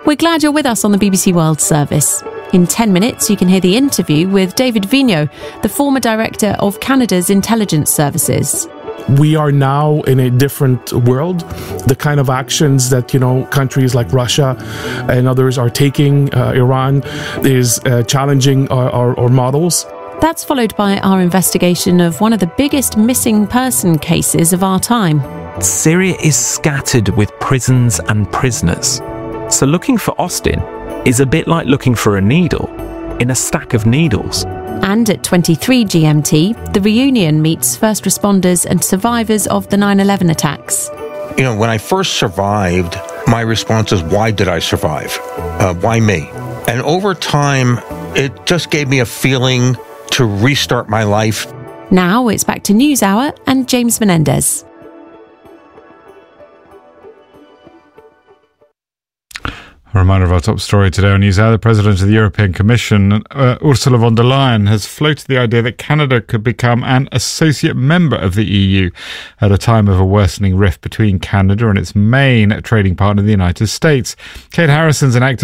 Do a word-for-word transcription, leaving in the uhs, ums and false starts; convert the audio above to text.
We're glad you're with us on the B B C World Service. In ten minutes, you can hear the interview with David Vigneault, the former director of Canada's intelligence services. We are now in a different world. The kind of actions that, you know, countries like Russia and others are taking, uh, Iran, is uh, challenging our, our, our models. That's followed by our investigation of one of the biggest missing person cases of our time. Syria is scattered with prisons and prisoners. So looking for Austin is a bit like looking for a needle in a stack of needles. And at twenty-three G M T, The Reunion meets first responders and survivors of the nine eleven attacks. You know, when I first survived, my response was, why did I survive? Uh, why me? And over time, it just gave me a feeling to restart my life. Now it's back to NewsHour and James Menendez. A reminder of our top story today on NewsHour. The President of the European Commission, uh, Ursula von der Leyen, has floated the idea that Canada could become an associate member of the E U at a time of a worsening rift between Canada and its main trading partner, the United States. Kate Harrison's an actor